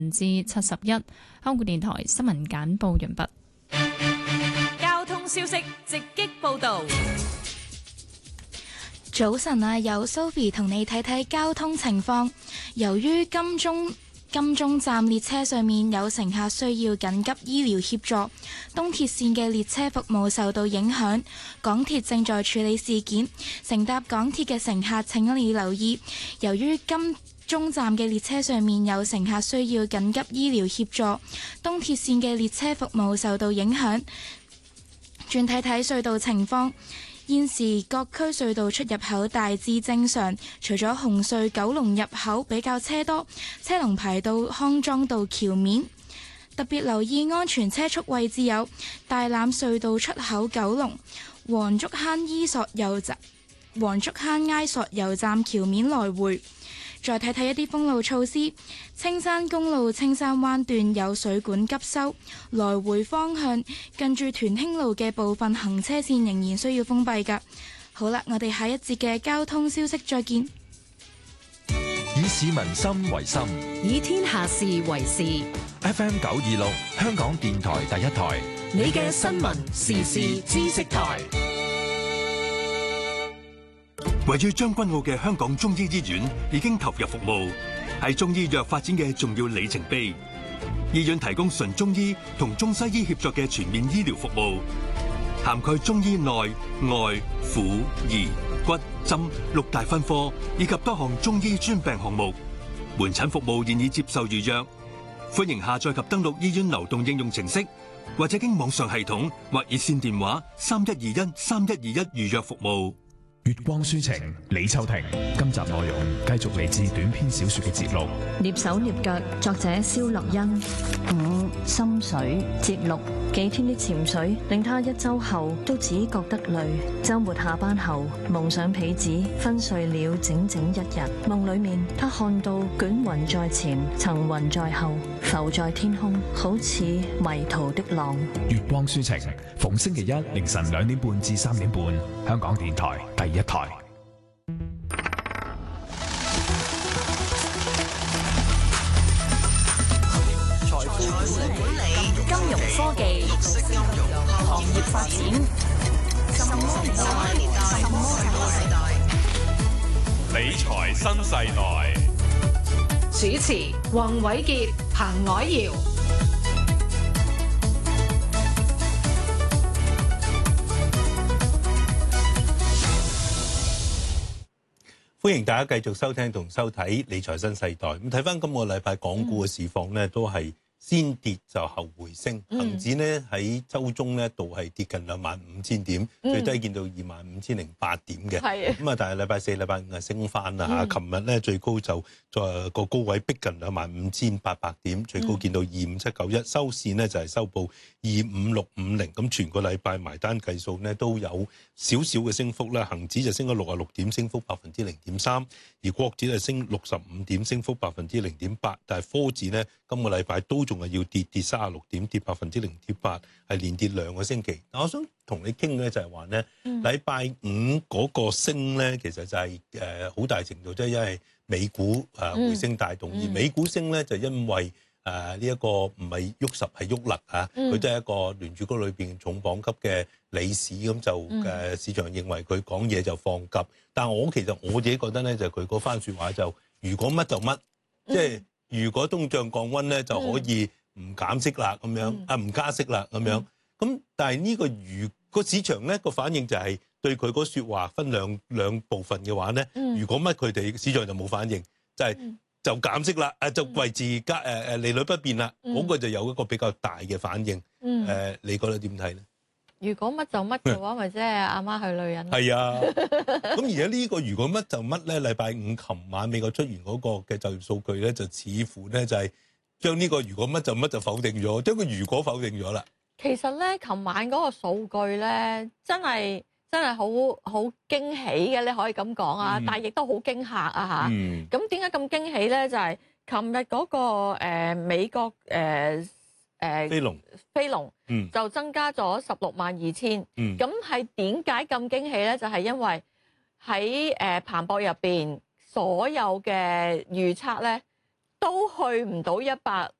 71%。香港電台新聞簡報完畢。 交通消息直擊報導。 早晨啊，有 Sophie 同你睇睇交通情況。由於金鐘站列車上面有乘客需要緊急醫療協助，東鐵線嘅列車服務受到影響，港鐵正在處理事件。乘搭港鐵嘅乘客請你留意，由於金鐘站嘅列車上面有乘客需要緊急醫療協助，東鐵線嘅列車服務受到影響。轉睇睇隧道情況。現時各區隧道出入口大致正常，除咗紅隧九龍入口比較車多，車龍排到康莊道橋面。特別留意安全車速位置有大欖隧道出口九龍、黃竹坑埃索油站橋面來回。再睇睇一啲封路措施，青山公路青山灣段有水管急修，來回方向近住屯興路嘅部分行車線仍然需要封閉㗎。好啦，我哋下一節嘅交通消息再見。 以市民心為心， 以天下事為事。 FM 926香港電台第一台， 你嘅新聞時事知識台。 位於將軍澳嘅香港中醫醫院已經投入服務，係中醫藥發展嘅重要里程碑。醫院提供純中醫同中西醫協作嘅全面醫療服務，涵蓋中醫內外婦兒骨針6大分科以及多項中醫專病項目。門診服務現已接受預約，歡迎下載及登錄醫院流動應用程式，或者經網上系統或熱線電話3121預約服務。 月光書情，李秋婷。今集內容繼續嚟自短篇小說嘅節錄。 躡手躡腳，作者蕭樂欣。5心水節錄，幾天的潛水令他一周後都只覺得累。周末下班後，夢想被子昏睡了整整一日。夢裏面，他看到捲雲在前，層雲在後，浮在天空，好似迷途的浪。 月光書情，逢星期一凌晨2點半至3點半，香港電台第一台。 財富管理、金融科技、行業發展，什麼年代？ 理財新世代。 主持：宏偉傑、彭藹瑤。 歡迎大家繼續收聽同收睇理財新世代。咁睇翻今個禮拜港股嘅市況咧，都係先跌就後回升。恒指咧喺週中咧度係跌近25,000點，最低見到25,008點嘅。咁啊，但係禮拜四、禮拜五係升翻啦嚇。琴日咧最高就個高位逼近25,800點，最高見到25,791，收市呢就係收報25,650。咁全個禮拜埋單計數呢都有少少嘅升幅啦。恒指就升咗66點，升幅0.3%，而國指就升65點，升幅0.8%。但係科指呢今個禮拜都仲係要跌36點，跌0.8%，係連跌2個星期。我想同你傾咧就係話咧，禮拜五嗰個升咧，其實就係好大程度即係因為美股回升帶動，而美股升咧就因為呢一個唔係喐十係喐勒嚇，佢都係一個聯儲局裏邊重磅級嘅理事，咁就市場認為佢講嘢就放急。但係其實我自己覺得咧，就佢嗰番説話就如果乜就乜，即係如果通脹降溫咧就可以唔減息啦咁樣，唔加息啦咁樣。咁但係呢個如個市場咧個反應就係對佢嗰説話分兩部分嘅話咧，如果乜佢哋市場就冇反應，就減息啦，就維持利率不變啦，嗰個就有一個比較大嘅反應。你覺得點睇咧？ 如果乜就乜嘅話，咪即係阿媽係女人。係啊，咁而家呢個如果乜就乜咧，禮拜五琴晚美國出完嗰個嘅就業數據咧，就似乎咧就係將呢個如果乜就乜就否定咗，將個如果否定咗啦。 其實咧，琴晚嗰個數據咧，真係好驚喜嘅，你可以咁講啊，但係亦都好驚嚇啊嚇。咁點解咁驚喜咧？就係琴日嗰個美國非農就增加咗162000。咁係點解咁驚喜咧？就係因為喺彭博入邊所有嘅預測咧， 都去唔到100